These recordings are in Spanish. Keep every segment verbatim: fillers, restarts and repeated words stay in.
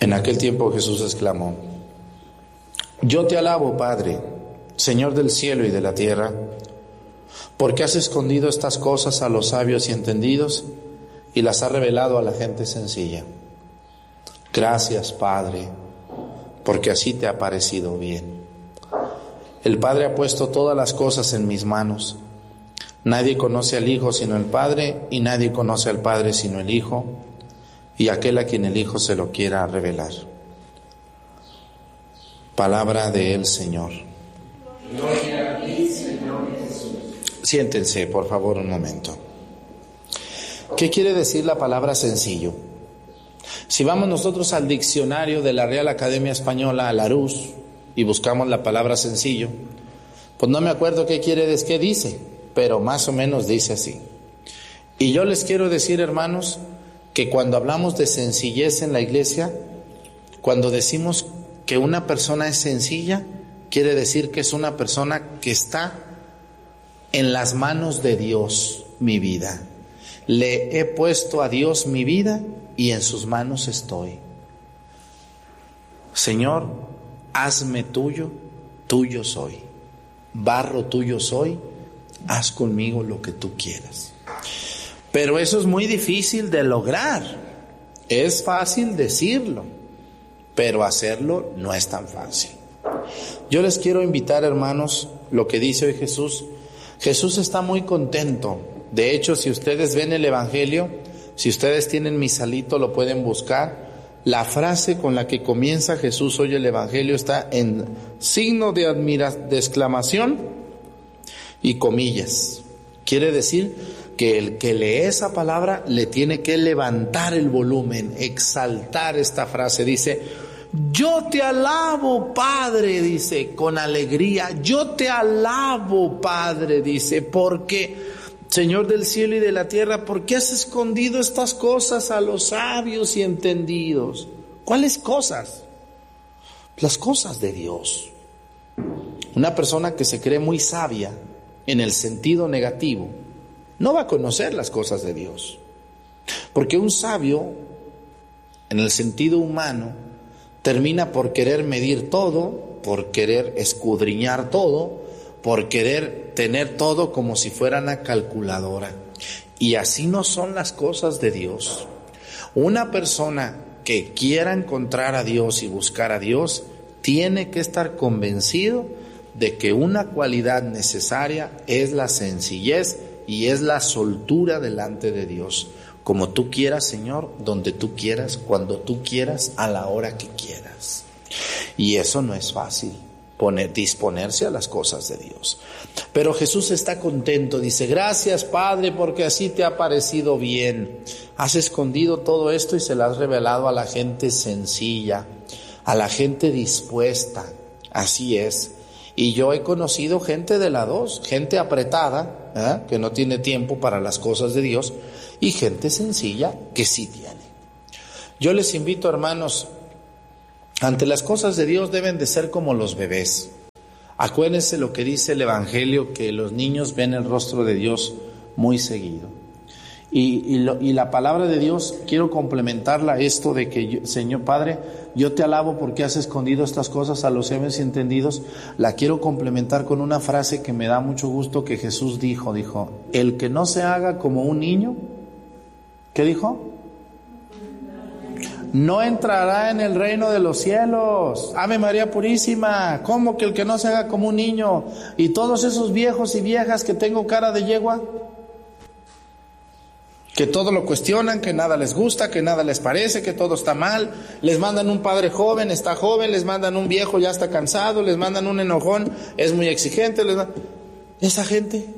En aquel tiempo Jesús exclamó: Yo te alabo, Padre, Señor del cielo y de la tierra, porque has escondido estas cosas a los sabios y entendidos y las has revelado a la gente sencilla. Gracias, Padre, porque así te ha parecido bien. El Padre ha puesto todas las cosas en mis manos. Nadie conoce al Hijo sino el Padre, y nadie conoce al Padre sino el Hijo, y aquel a quien el Hijo se lo quiera revelar. Palabra del Señor. Gloria a ti, Señor Jesús. Siéntense, por favor, un momento. ¿Qué quiere decir la palabra sencillo? Si vamos nosotros al diccionario de la Real Academia Española, a Larousse, y buscamos la palabra sencillo, pues no me acuerdo qué quiere decir, qué dice, pero más o menos dice así. Y yo les quiero decir, hermanos, que cuando hablamos de sencillez en la iglesia, cuando decimos que una persona es sencilla, quiere decir que es una persona que está en las manos de Dios mi vida. Le he puesto a Dios mi vida y en sus manos estoy. Señor, hazme tuyo, tuyo soy. Barro tuyo soy, haz conmigo lo que tú quieras. Pero eso es muy difícil de lograr. Es fácil decirlo, pero hacerlo no es tan fácil. Yo les quiero invitar, hermanos, lo que dice hoy Jesús. Jesús está muy contento. De hecho, si ustedes ven el Evangelio, si ustedes tienen mi salito, lo pueden buscar. La frase con la que comienza Jesús hoy el Evangelio está en signo de admiración, de exclamación y comillas. Quiere decir que el que lee esa palabra le tiene que levantar el volumen, exaltar esta frase. Dice: yo te alabo, Padre, dice, con alegría. Yo te alabo, Padre, dice, porque, Señor del cielo y de la tierra, ¿por qué has escondido estas cosas a los sabios y entendidos? ¿Cuáles cosas? Las cosas de Dios. Una persona que se cree muy sabia en el sentido negativo no va a conocer las cosas de Dios. Porque un sabio, en el sentido humano, termina por querer medir todo, por querer escudriñar todo, por querer tener todo como si fuera una calculadora. Y así no son las cosas de Dios. Una persona que quiera encontrar a Dios y buscar a Dios, tiene que estar convencido de que una cualidad necesaria es la sencillez y es la soltura delante de Dios. Como tú quieras, Señor, donde tú quieras, cuando tú quieras, a la hora que quieras. Y eso no es fácil, poner, disponerse a las cosas de Dios. Pero Jesús está contento, dice: gracias, Padre, porque así te ha parecido bien. Has escondido todo esto y se lo has revelado a la gente sencilla, a la gente dispuesta. Así es. Y yo he conocido gente de la dos, gente apretada, ¿eh? que no tiene tiempo para las cosas de Dios, y gente sencilla que sí tiene. Yo les invito, hermanos, ante las cosas de Dios deben de ser como los bebés. Acuérdense lo que dice el Evangelio, que los niños ven el rostro de Dios muy seguido. Y, y, lo, y la palabra de Dios, quiero complementarla a esto de que, yo, Señor Padre, yo te alabo porque has escondido estas cosas a los sabios y entendidos. La quiero complementar con una frase que me da mucho gusto que Jesús dijo, dijo, el que no se haga como un niño, ¿qué dijo? No entrará en el reino de los cielos. Ave María Purísima. ¿Cómo que el que no se haga como un niño? Y todos esos viejos y viejas que tengo cara de yegua, que todo lo cuestionan, que nada les gusta, que nada les parece, que todo está mal. Les mandan un padre joven, está joven, les mandan un viejo, ya está cansado, les mandan un enojón, es muy exigente. Les mandan... Esa gente,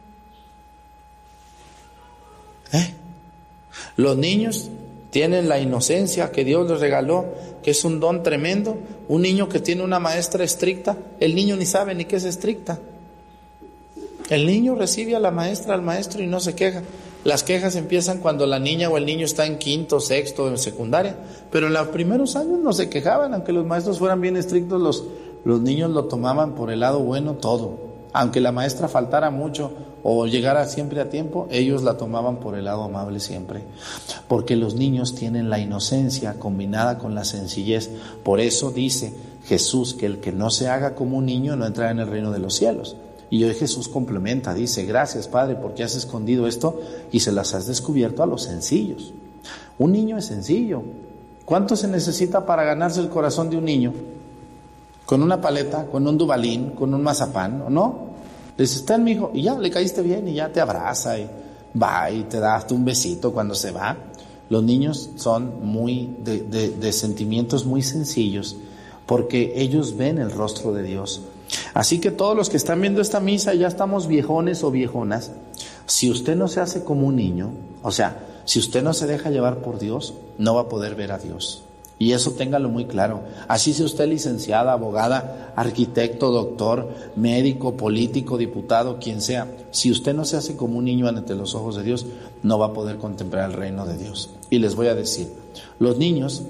¿eh? Los niños tienen la inocencia que Dios les regaló, que es un don tremendo. Un niño que tiene una maestra estricta, el niño ni sabe ni qué es estricta. El niño recibe a la maestra, al maestro, y no se queja. Las quejas empiezan cuando la niña o el niño está en quinto, sexto, en secundaria, pero en los primeros años no se quejaban. Aunque los maestros fueran bien estrictos, los, los niños lo tomaban por el lado bueno todo. Aunque la maestra faltara mucho o llegara siempre a tiempo, ellos la tomaban por el lado amable siempre, porque los niños tienen la inocencia combinada con la sencillez. Por eso dice Jesús que el que no se haga como un niño no entrará en el reino de los cielos. Y hoy Jesús complementa, dice: gracias, Padre, porque has escondido esto y se las has descubierto a los sencillos. Un niño es sencillo. ¿Cuánto se necesita para ganarse el corazón de un niño? Con una paleta, con un dubalín, con un mazapán, ¿o no? Le dices: ten, mijo, y ya, le caíste bien, y ya te abraza, y va, y te da hasta un besito cuando se va. Los niños son muy de, de, de sentimientos muy sencillos, porque ellos ven el rostro de Dios. Así que todos los que están viendo esta misa, ya estamos viejones o viejonas. Si usted no se hace como un niño, o sea, si usted no se deja llevar por Dios, no va a poder ver a Dios. Y eso téngalo muy claro. Así sea usted licenciada, abogada, arquitecto, doctor, médico, político, diputado, quien sea. Si usted no se hace como un niño ante los ojos de Dios, no va a poder contemplar el reino de Dios. Y les voy a decir, los niños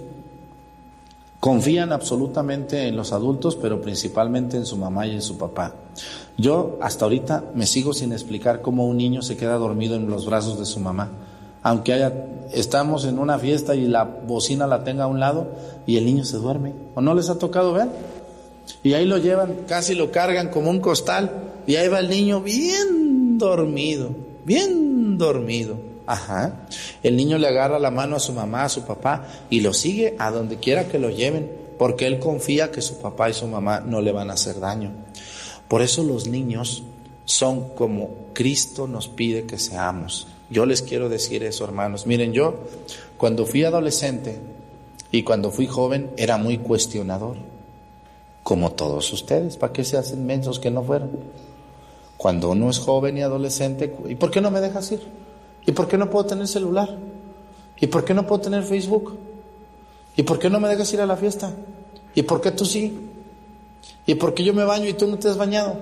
confían absolutamente en los adultos, pero principalmente en su mamá y en su papá. Yo hasta ahorita me sigo sin explicar cómo un niño se queda dormido en los brazos de su mamá. Aunque haya, estamos en una fiesta y la bocina la tenga a un lado y el niño se duerme. ¿O no les ha tocado ver? Y ahí lo llevan, casi lo cargan como un costal, y ahí va el niño bien dormido, bien dormido. Ajá. El niño le agarra la mano a su mamá, a su papá, y lo sigue a donde quiera que lo lleven, porque él confía que su papá y su mamá no le van a hacer daño. Por eso los niños son como Cristo nos pide que seamos. Yo les quiero decir eso, hermanos. Miren, yo cuando fui adolescente y cuando fui joven era muy cuestionador, como todos ustedes. ¿Para qué se hacen mensos que no fueran? Cuando uno es joven y adolescente, ¿y por qué no me dejas ir? ¿Y por qué no puedo tener celular? ¿Y por qué no puedo tener Facebook? ¿Y por qué no me dejas ir a la fiesta? ¿Y por qué tú sí? ¿Y por qué yo me baño y tú no te has bañado?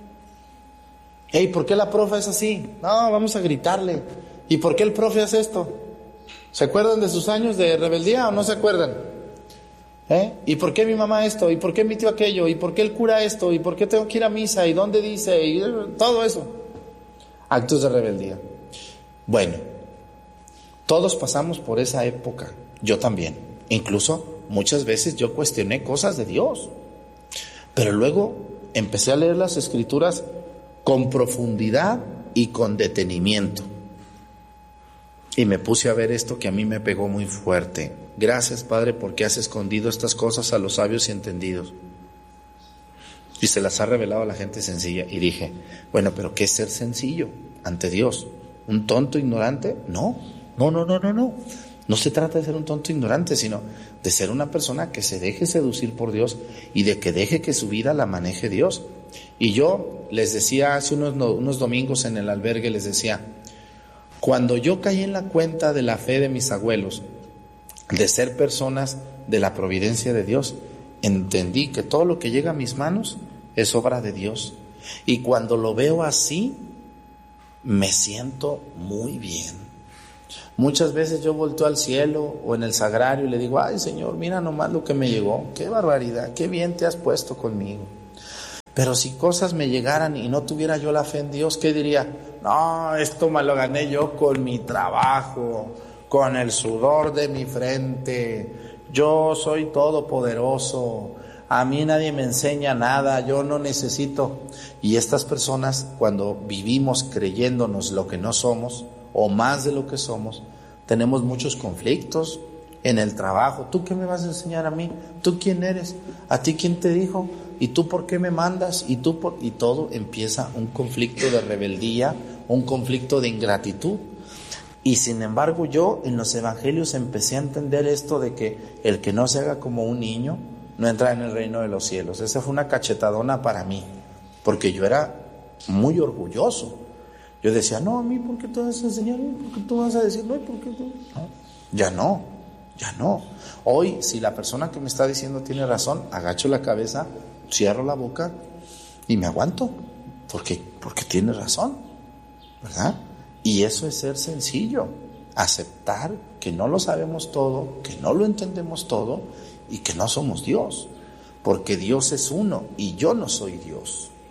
Ey, ¿por qué la profe es así? No, vamos a gritarle. ¿Y por qué el profe hace esto? ¿Se acuerdan de sus años de rebeldía o no se acuerdan? ¿Eh? ¿Y por qué mi mamá esto? ¿Y por qué mi tío aquello? ¿Y por qué el cura esto? ¿Y por qué tengo que ir a misa? ¿Y dónde dice? Y todo eso. Actos de rebeldía. Bueno, todos pasamos por esa época. Yo también. Incluso muchas veces yo cuestioné cosas de Dios. Pero luego empecé a leer las Escrituras con profundidad y con detenimiento. Y me puse a ver esto que a mí me pegó muy fuerte. Gracias, Padre, porque has escondido estas cosas a los sabios y entendidos. Y se las ha revelado a la gente sencilla. Y dije, bueno, pero ¿qué es ser sencillo ante Dios? ¿Un tonto ignorante? No, no, no, no, no, no. No se trata de ser un tonto ignorante, sino de ser una persona que se deje seducir por Dios y de que deje que su vida la maneje Dios. Y yo les decía hace unos, unos domingos en el albergue, les decía, cuando yo caí en la cuenta de la fe de mis abuelos, de ser personas de la providencia de Dios, entendí que todo lo que llega a mis manos es obra de Dios. Y cuando lo veo así, me siento muy bien. Muchas veces yo volteo al cielo o en el sagrario y le digo, ay Señor, mira nomás lo que me llegó, qué barbaridad, qué bien te has puesto conmigo. Pero si cosas me llegaran y no tuviera yo la fe en Dios, ¿qué diría? No, esto me lo gané yo con mi trabajo, con el sudor de mi frente, yo soy todopoderoso, a mí nadie me enseña nada, yo no necesito. Y estas personas, cuando vivimos creyéndonos lo que no somos, o más de lo que somos, tenemos muchos conflictos en el trabajo. ¿Tú qué me vas a enseñar a mí? ¿Tú quién eres? ¿A ti quién te dijo? ¿Y tú por qué me mandas? ¿Y tú por...? Y todo empieza un conflicto de rebeldía, un conflicto de ingratitud. Y sin embargo yo en los evangelios empecé a entender esto de que el que no se haga como un niño no entra en el reino de los cielos. Esa fue una cachetadona para mí, porque yo era muy orgulloso. Yo decía, no, a mí, ¿por qué tú vas a enseñar? ¿Por qué tú vas a decir? No, ¿por qué tú? No, ya no, ya no. Hoy, si la persona que me está diciendo tiene razón, agacho la cabeza, cierro la boca y me aguanto, porque, porque tiene razón, ¿verdad? Y eso es ser sencillo, aceptar que no lo sabemos todo, que no lo entendemos todo y que no somos Dios, porque Dios es uno y yo no soy Dios.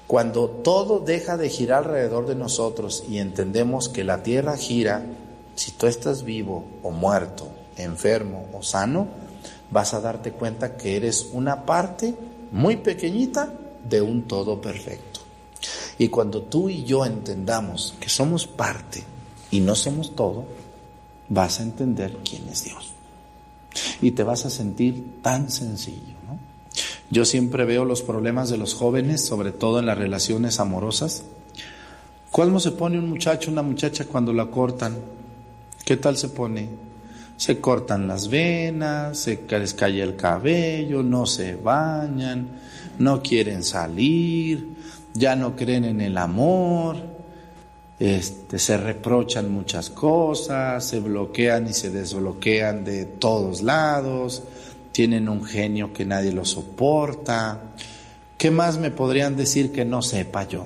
Cuando todo deja de girar alrededor de nosotros y entendemos que la tierra gira, si tú estás vivo o muerto, enfermo o sano, vas a darte cuenta que eres una parte muy pequeñita de un todo perfecto. Y cuando tú y yo entendamos que somos parte y no somos todo, vas a entender quién es Dios. Y te vas a sentir tan sencillo, ¿no? Yo siempre veo los problemas de los jóvenes, sobre todo en las relaciones amorosas. ¿Cómo se pone un muchacho, una muchacha cuando la cortan? ¿Qué tal se pone? Se cortan las venas, se les cae el cabello, no se bañan, no quieren salir, ya no creen en el amor, este, se reprochan muchas cosas, se bloquean y se desbloquean de todos lados, tienen un genio que nadie lo soporta. ¿Qué más me podrían decir que no sepa yo?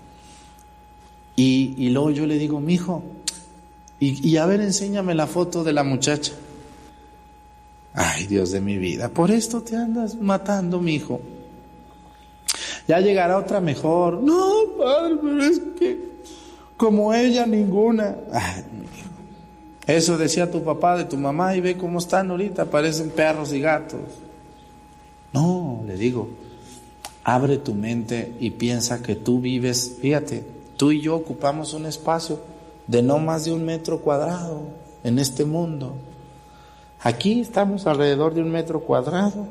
Y, y luego yo le digo, mijo, y, y a ver, enséñame la foto de la muchacha. Ay, Dios de mi vida, por esto te andas matando, mijo. Ya llegará otra mejor. No, padre, pero es que como ella ninguna. Ay, mijo. Eso decía tu papá de tu mamá y ve cómo están ahorita, parecen perros y gatos. No, le digo, abre tu mente y piensa que tú vives, fíjate, tú y yo ocupamos un espacio de no más de un metro cuadrado en este mundo. Aquí estamos alrededor de un metro cuadrado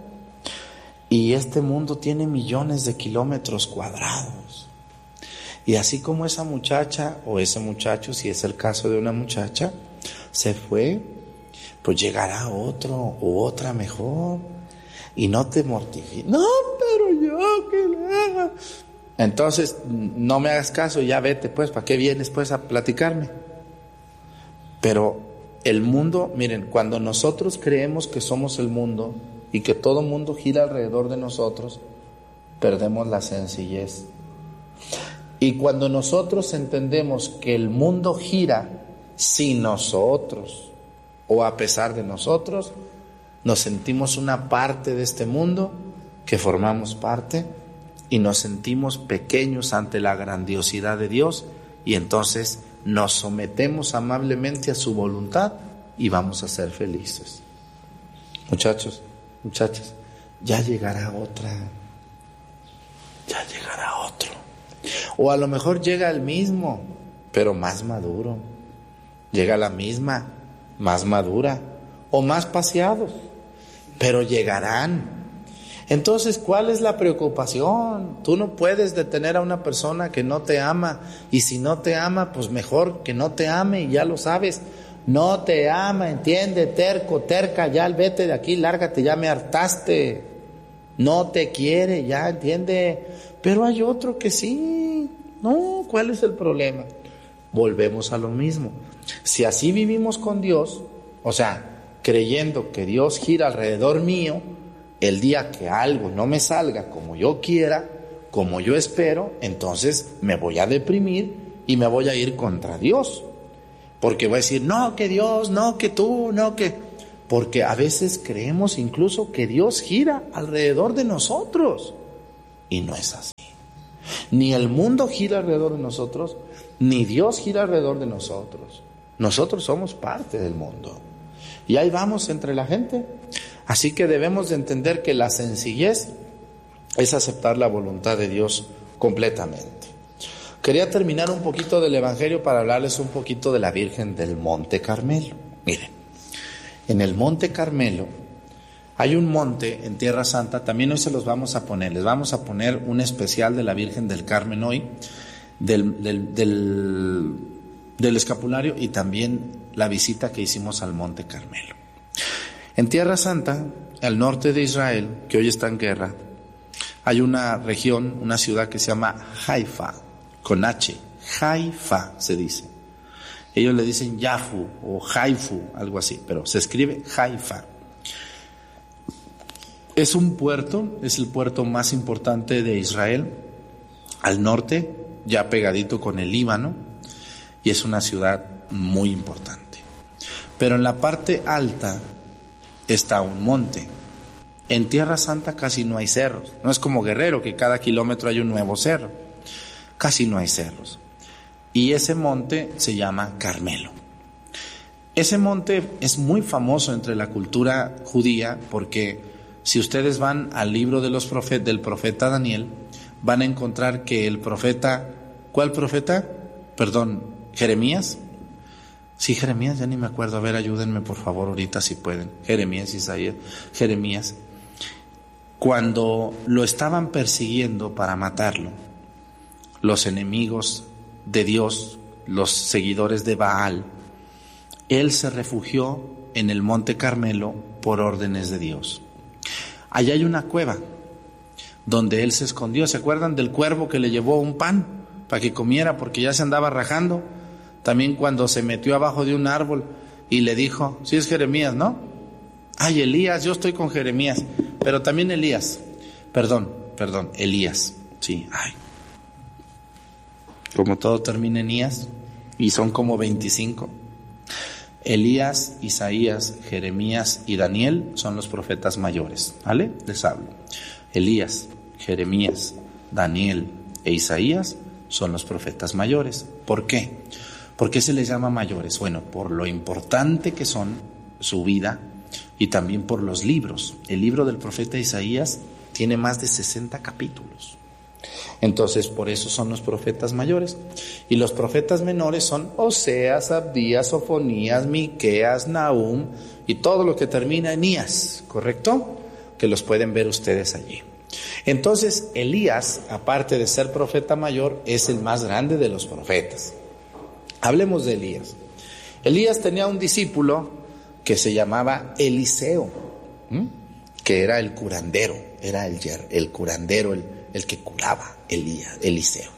y este mundo tiene millones de kilómetros cuadrados. Y así como esa muchacha o ese muchacho, si es el caso de una muchacha, se fue, pues llegará otro u otra mejor. Y no te mortifiques. No, pero yo que le haga. Entonces, no me hagas caso, ya vete pues, ¿para qué vienes pues a platicarme? Pero el mundo, miren, cuando nosotros creemos que somos el mundo y que todo el mundo gira alrededor de nosotros, perdemos la sencillez. Y cuando nosotros entendemos que el mundo gira sin nosotros o a pesar de nosotros, nos sentimos una parte de este mundo que formamos parte y nos sentimos pequeños ante la grandiosidad de Dios y entonces nos sometemos amablemente a su voluntad y vamos a ser felices. Muchachos, muchachas, ya llegará otra, ya llegará otro. O a lo mejor llega el mismo, pero más maduro. Llega la misma, más madura, o más paseados, pero llegarán. Entonces, ¿cuál es la preocupación? Tú no puedes detener a una persona que no te ama, y si no te ama, pues mejor que no te ame, y ya lo sabes. No te ama, entiende, terco, terca, ya vete de aquí, lárgate, ya me hartaste. No te quiere, ya entiende. Pero hay otro que sí. No, ¿cuál es el problema? Volvemos a lo mismo. Si así vivimos con Dios, o sea, creyendo que Dios gira alrededor mío, el día que algo no me salga como yo quiera, como yo espero, entonces me voy a deprimir y me voy a ir contra Dios. Porque voy a decir, no, que Dios, no, que tú, no, que... Porque a veces creemos incluso que Dios gira alrededor de nosotros. Y no es así. Ni el mundo gira alrededor de nosotros, ni Dios gira alrededor de nosotros. Nosotros somos parte del mundo. Y ahí vamos entre la gente. Así que debemos de entender que la sencillez es aceptar la voluntad de Dios completamente. Quería terminar un poquito del Evangelio para hablarles un poquito de la Virgen del Monte Carmelo. Miren, en el Monte Carmelo hay un monte en Tierra Santa, también hoy se los vamos a poner, les vamos a poner un especial de la Virgen del Carmen hoy, del, del, del, del escapulario y también la visita que hicimos al Monte Carmelo. En Tierra Santa, al norte de Israel, que hoy está en guerra, hay una región, una ciudad que se llama Haifa, con H, Haifa se dice. Ellos le dicen Yafu o Haifu, algo así, pero se escribe Haifa. Es un puerto, es el puerto más importante de Israel, al norte, ya pegadito con el Líbano, y es una ciudad muy importante. Pero en la parte alta está un monte. En Tierra Santa casi no hay cerros, no es como Guerrero, que cada kilómetro hay un nuevo cerro. casi no hay cerros. Y ese monte se llama Carmelo. Ese monte es muy famoso entre la cultura judía porque si ustedes van al libro de los profetas, del profeta Daniel, van a encontrar que el profeta, ¿cuál profeta? Perdón, Jeremías. Sí, Jeremías, ya ni me acuerdo. A ver, ayúdenme por favor ahorita si pueden. Jeremías, Isaías, Jeremías. Cuando lo estaban persiguiendo para matarlo, los enemigos de Dios, los seguidores de Baal, él se refugió en el monte Carmelo por órdenes de Dios. Allá hay una cueva donde él se escondió. ¿Se acuerdan del cuervo que le llevó un pan para que comiera porque ya se andaba rajando? También cuando se metió abajo de un árbol y le dijo, sí es Jeremías, ¿no? Ay, Elías, yo estoy con Jeremías, pero también Elías, perdón, perdón, Elías, sí, ay. Como todo termina en Ías, y son como veinticinco. Elías, Isaías, Jeremías y Daniel son los profetas mayores, ¿vale? Les hablo. Elías, Jeremías, Daniel e Isaías son los profetas mayores. ¿Por qué? ¿Por qué se les llama mayores? Bueno, por lo importante que son su vida y también por los libros. El libro del profeta Isaías tiene más de sesenta capítulos. Entonces, por eso son los profetas mayores. Y los profetas menores son Oseas, Abdías, Sofonías, Miqueas, Nahum y todo lo que termina en Ías, ¿correcto? Que los pueden ver ustedes allí. Entonces, Elías, aparte de ser profeta mayor, es el más grande de los profetas. Hablemos de Elías. Elías tenía un discípulo que se llamaba Eliseo, ¿m? que era el curandero, era el, el curandero, el, el que curaba, Elías, Eliseo.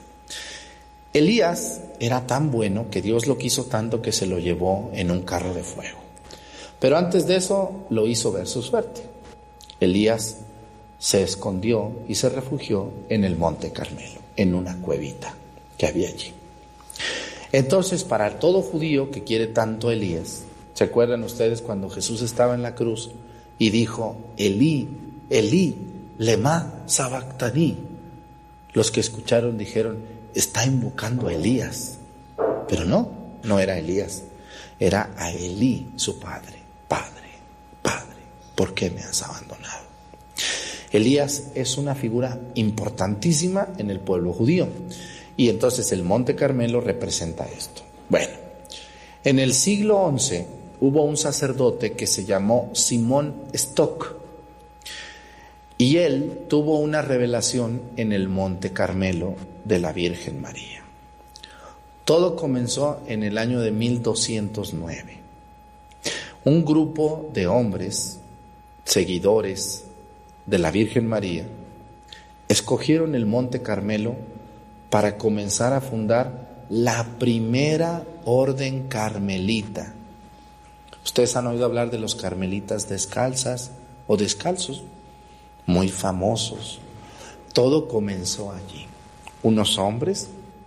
Elías era tan bueno que Dios lo quiso tanto que se lo llevó en un carro de fuego. Pero antes de eso lo hizo ver su suerte. Elías se escondió y se refugió en el monte Carmelo, en una cuevita que había allí. Entonces, para todo judío que quiere tanto a Elías, ¿se acuerdan ustedes cuando Jesús estaba en la cruz y dijo, Elí, Elí, lema sabactani? Los que escucharon dijeron, está invocando a Elías. Pero no, no era Elías, era a Elí, su padre. Padre, Padre, ¿por qué me has abandonado? Elías es una figura importantísima en el pueblo judío. Y entonces el monte Carmelo representa esto. Bueno, en el siglo once hubo un sacerdote que se llamó Simón Stock. Y él tuvo una revelación en el monte Carmelo de la Virgen María. Todo comenzó en el año de mil doscientos nueve. Un grupo de hombres, seguidores de la Virgen María, escogieron el monte Carmelo para comenzar a fundar la primera orden carmelita. Ustedes han oído hablar de los carmelitas descalzas o descalzos, muy famosos. Todo comenzó allí. Unos hombres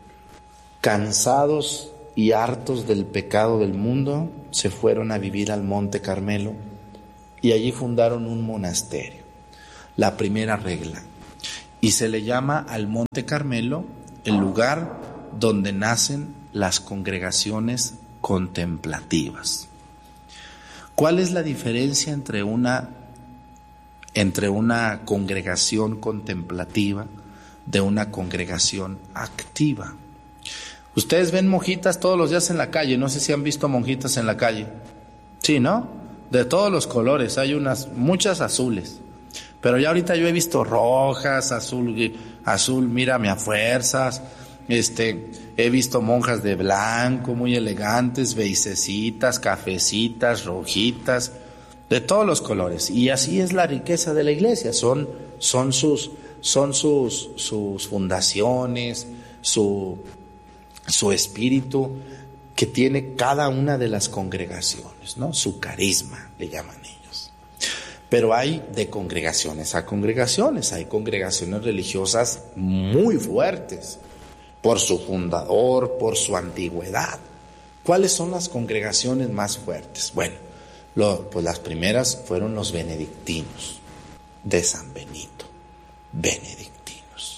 cansados y hartos del pecado del mundo se fueron a vivir al monte Carmelo y allí fundaron un monasterio, la primera regla, y se le llama al monte Carmelo el lugar donde nacen las congregaciones contemplativas. ¿Cuál es la diferencia entre una, entre una congregación contemplativa de una congregación activa? Ustedes ven monjitas todos los días en la calle, no sé si han visto monjitas en la calle. Sí, ¿no? De todos los colores, hay unas, muchas azules. Pero ya ahorita yo he visto rojas, azul, azul, mírame a fuerzas, este, he visto monjas de blanco, muy elegantes, beicecitas, cafecitas, rojitas, de todos los colores. Y así es la riqueza de la iglesia, son, son sus, son sus, sus fundaciones, su, su espíritu que tiene cada una de las congregaciones, ¿no? Su carisma, le llaman ellos. Pero hay de congregaciones a congregaciones, hay congregaciones religiosas muy fuertes, por su fundador, por su antigüedad. ¿Cuáles son las congregaciones más fuertes? Bueno, lo, pues las primeras fueron los benedictinos, de San Benito, benedictinos.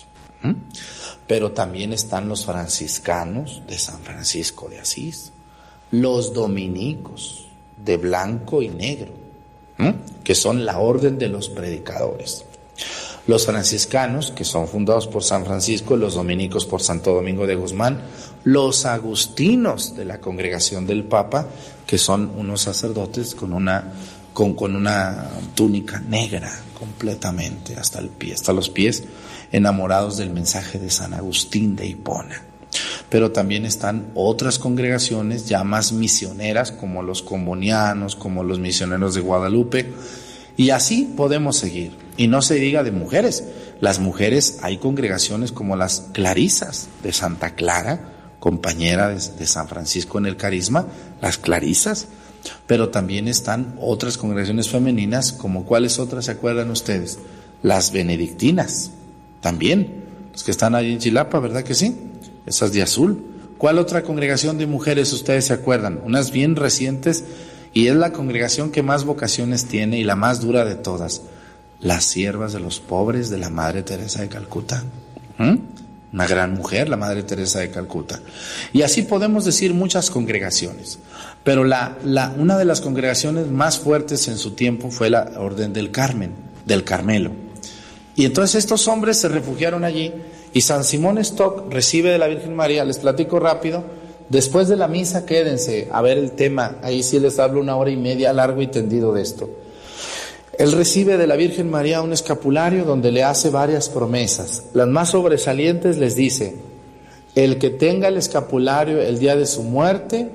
¿Mm? Pero también están los franciscanos de San Francisco de Asís, los dominicos de blanco y negro, ¿Mm? que son la orden de los predicadores. Los franciscanos, que son fundados por San Francisco, los dominicos por Santo Domingo de Guzmán, los agustinos de la Congregación del Papa, que son unos sacerdotes con una, con, con una túnica negra completamente hasta el pie, hasta los pies, enamorados del mensaje de San Agustín de Hipona. Pero también están otras congregaciones ya más misioneras, como los combonianos, como los misioneros de Guadalupe, y así podemos seguir. Y no se diga de mujeres. Las mujeres, hay congregaciones como las Clarisas de Santa Clara, compañera de, de San Francisco en el carisma, las Clarisas. Pero también están otras congregaciones femeninas, como ¿cuáles otras se acuerdan ustedes? Las benedictinas, también, los que están ahí en Chilapa, ¿verdad que sí? Esas de azul. ¿Cuál otra congregación de mujeres ustedes se acuerdan? Unas bien recientes, y es la congregación que más vocaciones tiene y la más dura de todas, las siervas de los pobres de la Madre Teresa de Calcuta. ¿Mm? Una gran mujer, la Madre Teresa de Calcuta. Y así podemos decir muchas congregaciones. Pero la, la, una de las congregaciones más fuertes en su tiempo fue la Orden del Carmen, del Carmelo. Y entonces estos hombres se refugiaron allí, y San Simón Stock recibe de la Virgen María, les platico rápido, después de la misa quédense a ver el tema, ahí sí les hablo una hora y media largo y tendido de esto. Él recibe de la Virgen María un escapulario donde le hace varias promesas. Las más sobresalientes les dice: el que tenga el escapulario el día de su muerte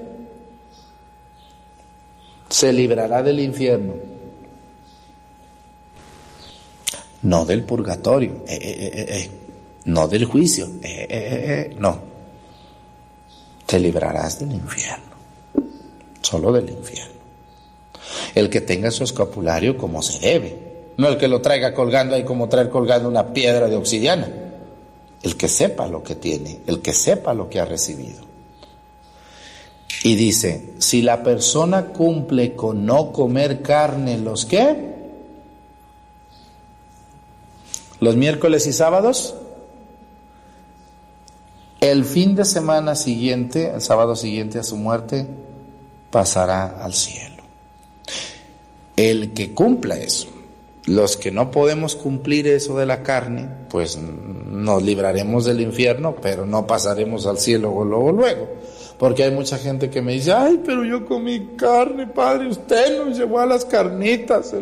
se librará del infierno, no del purgatorio, eh, eh, eh, eh, no del juicio, eh, eh, eh, no, te librarás del infierno, solo del infierno. El que tenga su escapulario como se debe, no el que lo traiga colgando ahí como traer colgando una piedra de obsidiana. El que sepa lo que tiene, el que sepa lo que ha recibido. Y dice, si la persona cumple con no comer carne, ¿los qué? Los miércoles y sábados, el fin de semana siguiente, el sábado siguiente a su muerte, pasará al cielo. El que cumpla eso. Los que no podemos cumplir eso de la carne, pues nos libraremos del infierno, pero no pasaremos al cielo luego, luego. Porque hay mucha gente que me dice, ay, pero yo comí carne, padre, usted nos llevó a las carnitas.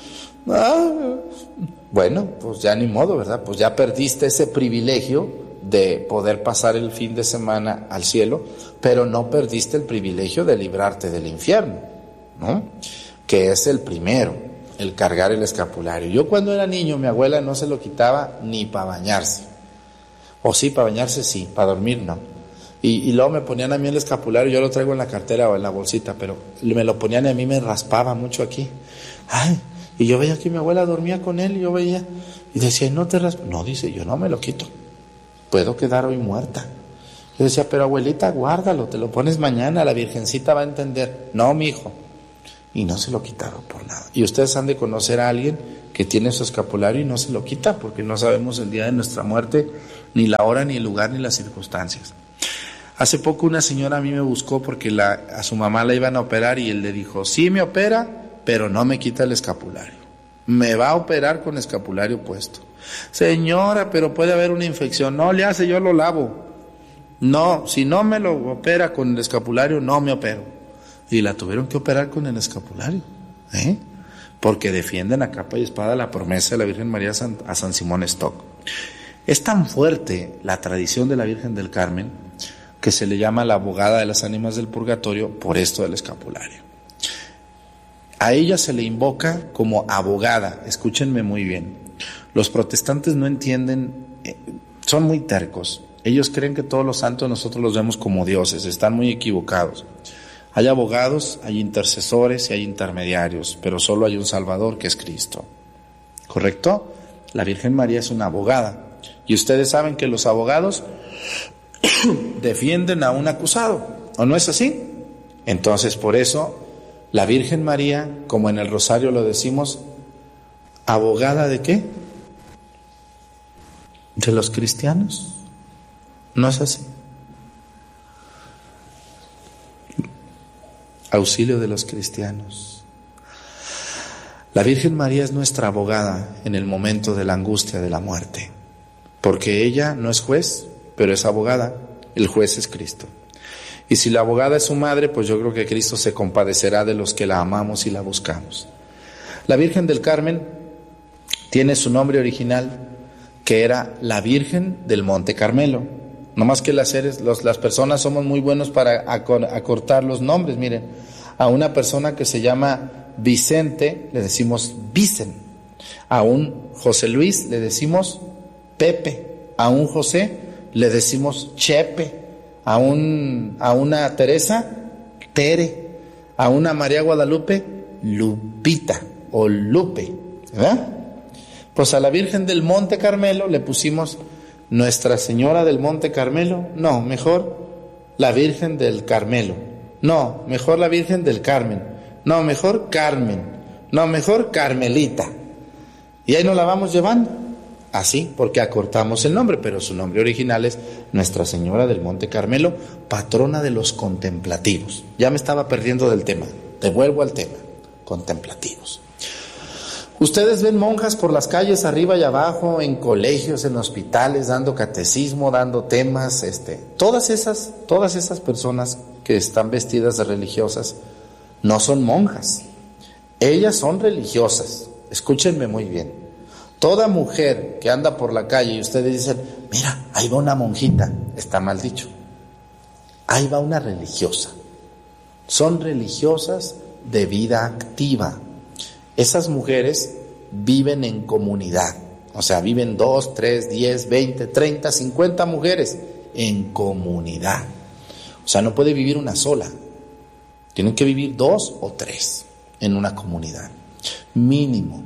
Ah. Bueno, pues ya ni modo, ¿verdad? Pues ya perdiste ese privilegio de poder pasar el fin de semana al cielo, pero no perdiste el privilegio de librarte del infierno, ¿no? Que es el primero, el cargar el escapulario. Yo cuando era niño, mi abuela no se lo quitaba ni para bañarse. O sí, para bañarse sí, para dormir no. Y, y luego me ponían a mí el escapulario, yo lo traigo en la cartera o en la bolsita, pero me lo ponían y a mí me raspaba mucho aquí. Ay, y yo veía que mi abuela dormía con él y yo veía, y decía, no te raspas. No, dice, yo no me lo quito, puedo quedar hoy muerta. Yo decía, pero abuelita, guárdalo, te lo pones mañana, la virgencita va a entender. No, mi hijo. Y no se lo quitaron por nada. Y ustedes han de conocer a alguien que tiene su escapulario y no se lo quita, porque no sabemos el día de nuestra muerte, ni la hora, ni el lugar, ni las circunstancias. Hace poco una señora a mí me buscó porque la, a su mamá la iban a operar y él le dijo, sí me opera, pero no me quita el escapulario. Me va a operar con escapulario puesto. Señora, pero puede haber una infección. No le hace, yo lo lavo. No, si no me lo opera con el escapulario, no me opero. Y la tuvieron que operar con el escapulario, ¿eh? Porque defienden a capa y espada la promesa de la Virgen María a San Simón Stock. Es tan fuerte la tradición de la Virgen del Carmen que se le llama la abogada de las ánimas del purgatorio por esto del escapulario. A ella se le invoca como abogada, escúchenme muy bien. Los protestantes no entienden, eh, son muy tercos. Ellos creen que todos los santos nosotros los vemos como dioses, están muy equivocados. Hay abogados, hay intercesores y hay intermediarios, pero solo hay un Salvador que es Cristo. ¿Correcto? La Virgen María es una abogada. Y ustedes saben que los abogados defienden a un acusado, ¿o no es así? Entonces, por eso, la Virgen María, como en el Rosario lo decimos, ¿abogada de qué? de los cristianos. ¿No es así? Auxilio de los cristianos. La Virgen María es nuestra abogada en el momento de la angustia de la muerte, porque ella no es juez, pero es abogada. El juez es Cristo. Y si la abogada es su madre, pues yo creo que Cristo se compadecerá de los que la amamos y la buscamos. La Virgen del Carmen tiene su nombre original, que era la Virgen del Monte Carmelo. No más que las, seres, los, las personas somos muy buenos para acor, acortar los nombres. Miren, a una persona que se llama Vicente le decimos Vicen, a un José Luis le decimos Pepe, a un José le decimos Chepe, a, un, a una Teresa Tere, a una María Guadalupe Lupita o Lupe, ¿verdad? Pues a la Virgen del Monte Carmelo le pusimos Nuestra Señora del Monte Carmelo. No, mejor la Virgen del Carmelo. No, mejor la Virgen del Carmen. No, mejor Carmen. No, mejor Carmelita. Y ahí nos la vamos llevando. Así, porque acortamos el nombre, pero su nombre original es Nuestra Señora del Monte Carmelo, patrona de los contemplativos. Ya me estaba perdiendo del tema. Te vuelvo al tema. Contemplativos. Ustedes ven monjas por las calles arriba y abajo, en colegios, en hospitales, dando catecismo, dando temas, este, todas esas, todas esas personas que están vestidas de religiosas no son monjas. Ellas son religiosas. Escúchenme muy bien. Toda mujer que anda por la calle y ustedes dicen, mira, ahí va una monjita, está mal dicho. Ahí va una religiosa. Son religiosas de vida activa. Esas mujeres viven en comunidad, o sea, viven dos, tres, diez, veinte, treinta, cincuenta mujeres en comunidad. O sea, no puede vivir una sola, tienen que vivir dos o tres en una comunidad, mínimo.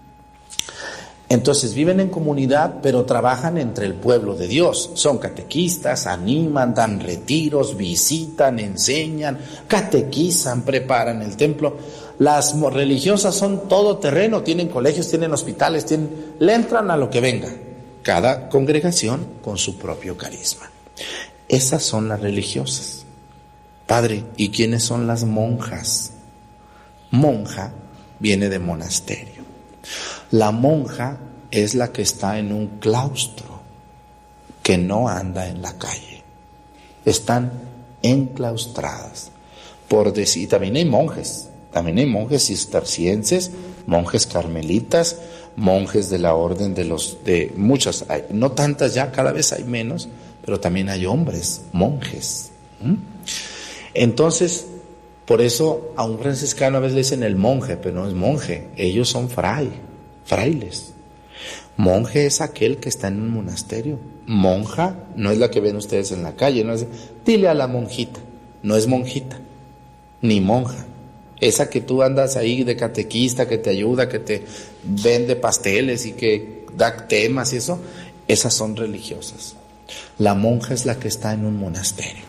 Entonces viven en comunidad, pero trabajan entre el pueblo de Dios. Son catequistas, animan, dan retiros, visitan, enseñan, catequizan, preparan el templo. Las religiosas son todo terreno, tienen colegios, tienen hospitales, tienen, le entran a lo que venga. Cada congregación con su propio carisma. Esas son las religiosas. Padre, ¿y quiénes son las monjas? Monja viene de monasterio. La monja es la que está en un claustro, que no anda en la calle. Están enclaustradas. Por decir, también hay monjes, también hay monjes cistercienses, monjes carmelitas, monjes de la orden de los, de muchas, hay, no tantas ya, cada vez hay menos, pero también hay hombres, monjes. ¿Mm? Entonces, por eso a un franciscano a veces le dicen el monje, pero no es monje, ellos son fray, frailes. Monje es aquel que está en un monasterio. Monja no es la que ven ustedes en la calle, no es, dile a la monjita, no es monjita, ni monja. Esa que tú andas ahí de catequista, que te ayuda, que te vende pasteles y que da temas y eso, esas son religiosas. La monja es la que está en un monasterio.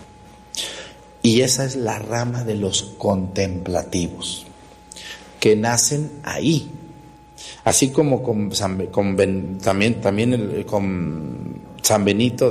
Y esa es la rama de los contemplativos, que nacen ahí. Así como con, San, con Ben, también, también el, con San Benito